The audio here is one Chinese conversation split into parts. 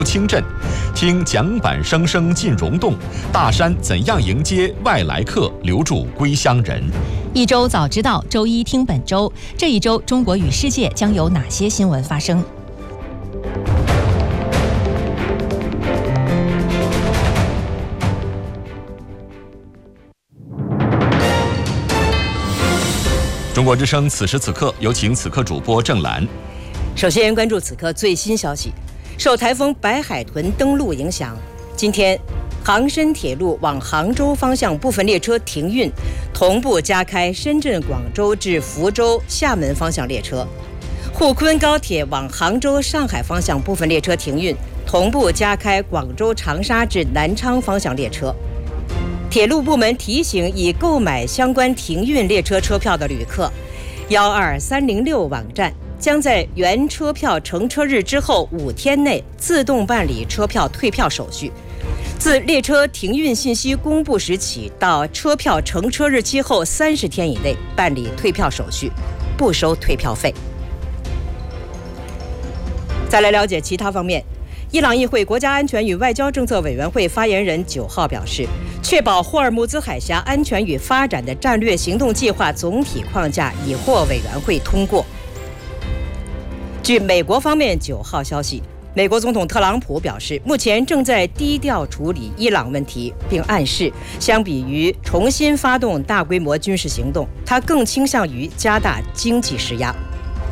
清镇，听桨板声声进溶洞，大山怎样迎接外来客，留住归乡人。 一周早知道，周一听本周。这一周，中国与世界将有哪些新闻发生？ 中国之声此时此刻，有请此刻主播郑兰。 首先关注此刻最新消息，受台风白海豚登陆影响，今天杭深铁路往杭州方向部分列车停运，同步加开深圳、广州至福州、厦门方向列车。沪昆高铁往杭州、上海方向部分列车停运，同步加开广州、长沙至南昌方向列车。铁路部门提醒已购买相关停运列车车票的旅客，12306网站将在原车票乘车日之后5天内自动办理车票退票手续。自列车停运信息公布时起到车票乘车日期后30天以内办理退票手续，不收退票费。再来了解其他方面，伊朗议会国家安全与外交政策委员会发言人9号表示，确保霍尔木兹海峡安全与发展的战略行动计划总体框架已获委员会通过。据美国方面9号消息，美国总统特朗普表示，目前正在低调处理伊朗问题，并暗示，相比于重新发动大规模军事行动，他更倾向于加大经济施压。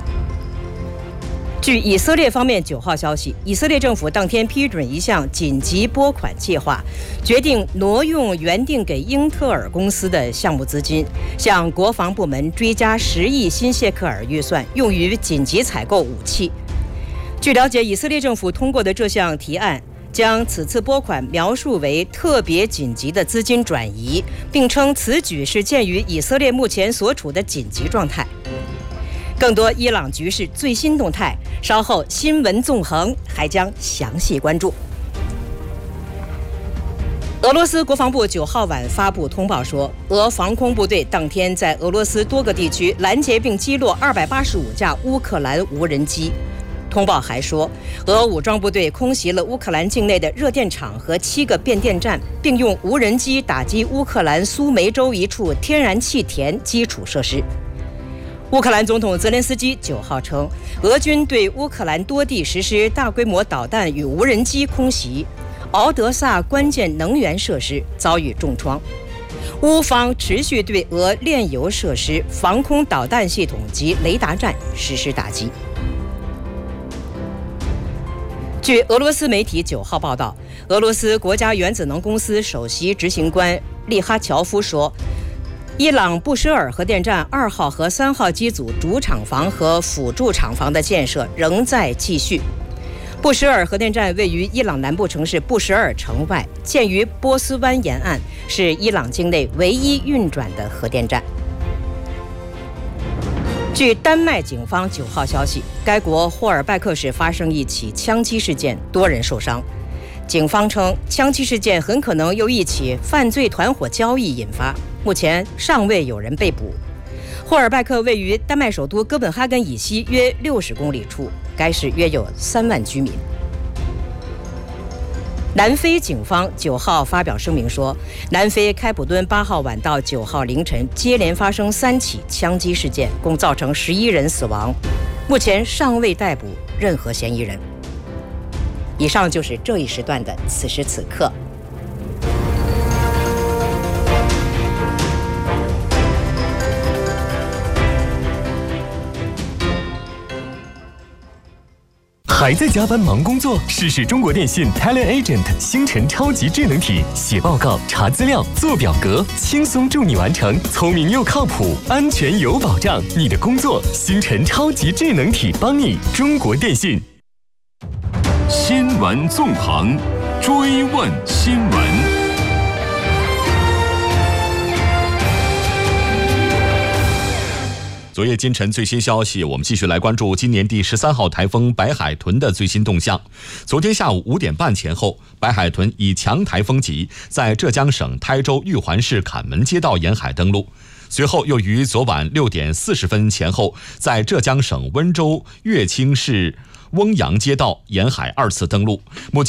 据以色列方面9号消息，以色列政府当天批准一项紧急拨款计划，决定挪用原定给英特尔公司的项目资金，向国防部门追加10亿新谢克尔预算，用于紧急采购武器。据了解，以色列政府通过的这项提案将此次拨款描述为特别紧急的资金转移，并称此举是鉴于以色列目前所处的紧急状态。更多伊朗局势最新动态，稍后新闻纵横还将详细关注。俄罗斯国防部9号晚发布通报说，俄防空部队当天在俄罗斯多个地区拦截并击落285架乌克兰无人机。通报还说，俄武装部队空袭了乌克兰境内的热电厂和7个变电站，并用无人机打击乌克兰苏梅州一处天然气田基础设施。乌克兰总统泽连斯基9号称，俄军对乌克兰多地实施大规模导弹与无人机空袭，敖德萨关键能源设施遭遇重创。乌方持续对俄炼油设施、防空导弹系统及雷达站实施打击。据俄罗斯媒体9号报道，俄罗斯国家原子能公司首席执行官利哈乔夫说，伊朗布什尔核电站2号和3号机组主厂房和辅助厂房的建设仍在继续。布什尔核电站位于伊朗南部城市布什尔城外，建于波斯湾沿岸，是伊朗境内唯一运转的核电站。据丹麦警方9号消息，该国霍尔拜克市发生一起枪击事件，多人受伤。警方称，枪击事件很可能由一起犯罪团伙交易引发，目前尚未有人被捕。霍尔拜克位于丹麦首都哥本哈根以西约60公里处，该市约有3万居民。南非警方9号发表声明说，南非开普敦8号晚到9号凌晨接连发生3起枪击事件，共造成11人死亡，目前尚未逮捕任何嫌疑人。以上就是这一时段的此时此刻。 还在加班忙工作？试试中国电信 TeleAgent 星辰超级智能体，写报告、查资料、做表格，轻松助你完成，聪明又靠谱，安全有保障。你的工作，星辰超级智能体帮你。中国电信。 新闻纵横，追问新闻。 昨夜今晨最新消息，我们继续来关注今年第13号台风白海豚的最新动向。昨天下午5点半前后，白海豚以强台风级在浙江省台州玉环市坎门街道沿海登陆，随后又于昨晚6点40分前后，在浙江省温州乐清市翁洋街道沿海2次登陆。目前